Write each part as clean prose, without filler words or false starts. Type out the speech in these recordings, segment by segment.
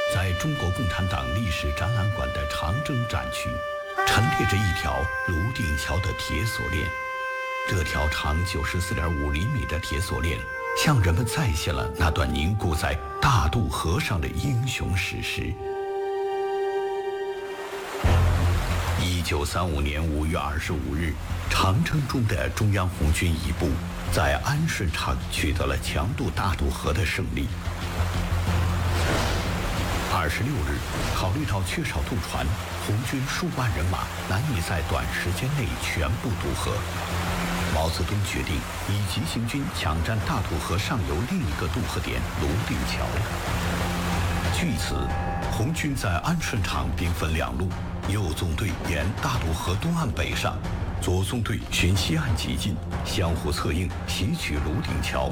在中国共产党历史展览馆的长征展区，陈列着一条泸定桥的铁锁链。这条长94.5厘米的铁锁链，向人们再现了那段凝固在大渡河上的英雄史诗。1935年5月25日，长征中的中央红军一部在安顺场取得了强渡大渡河的胜利。26日，考虑到缺少渡船，红军数万人马难以在短时间内全部渡河。毛泽东决定以急行军抢占大渡河上游另一个渡河点泸定桥。据此，红军在安顺场兵分两路，右纵队沿大渡河东岸北上，左纵队循西岸急进，相互策应，袭取泸定桥。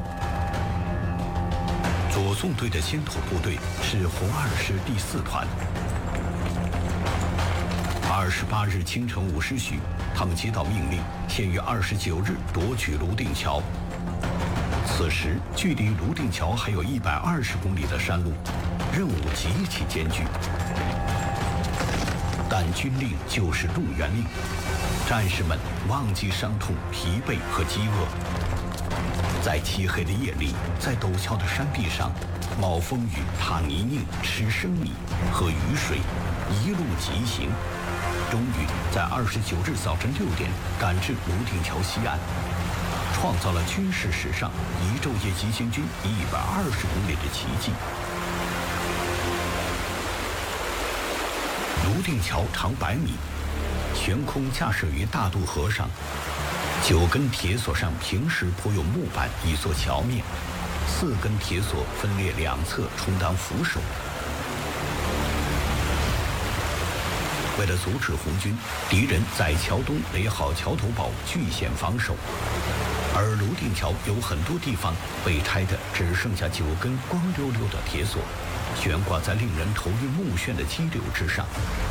左纵队的先头部队是红二师第4团。28日清晨5时许，他们接到命令，先于29日夺取泸定桥。此时，距离泸定桥还有120公里的山路，任务极其艰巨。但军令就是路员令，战士们忘记伤痛、疲惫和饥饿，在漆黑的夜里，在陡峭的山壁上，冒风雨、踏泥泞、吃生米、喝雨水，一路疾行。终于在29日早晨6点赶至泸定桥西岸，创造了军事史上一昼夜急行军120公里的奇迹。泸定桥长100米，悬空架设于大渡河上，9根铁索上平时铺有木板以作桥面，4根铁索分列两侧充当扶手。为了阻止红军，敌人在桥东垒好桥头堡，据线防守。而泸定桥有很多地方被拆的只剩下9根光溜溜的铁索，悬挂在令人头晕目眩的激流之上。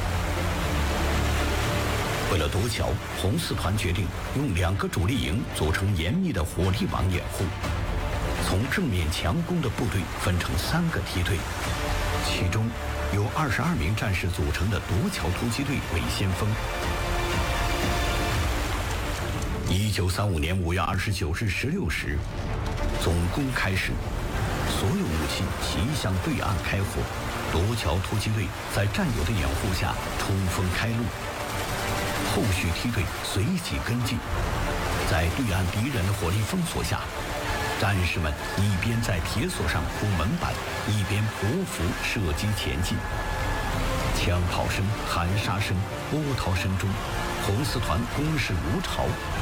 为了夺桥，红4团决定用2个主力营组成严密的火力网掩护，从正面强攻的部队分成3个梯队，其中由22名战士组成的夺桥突击队为先锋。1935年5月29日16时，总攻开始，所有武器齐向对岸开火，夺桥突击队在战友的掩护下冲锋开路，后续梯队随即跟进。在对岸敌人的火力封锁下，战士们一边在铁索上铺门板，一边匍匐射击前进。枪炮声、喊杀声、波涛声中，红4团攻势如潮。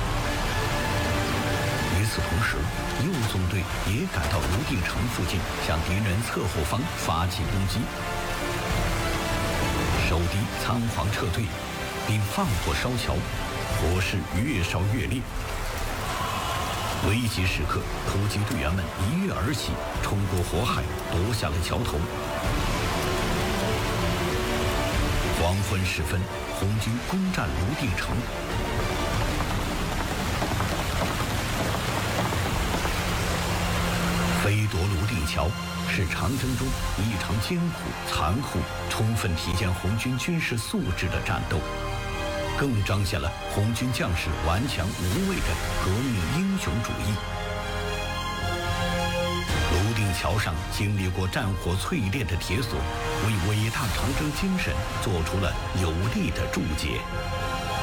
与此同时，右纵队也赶到泸定城附近，向敌人侧后方发起攻击。守敌仓皇撤退，并放火烧桥，火势越烧越烈。危急时刻，突击队员们一跃而起，冲过火海，夺下了桥头。黄昏时分，红军攻占泸定城。飞夺泸定桥是长征中一场艰苦、残酷、充分体现红军军事素质的战斗，更彰显了红军将士顽强无畏的革命英雄主义。泸定桥上经历过战火淬炼的铁索，为伟大长征精神做出了有力的注解。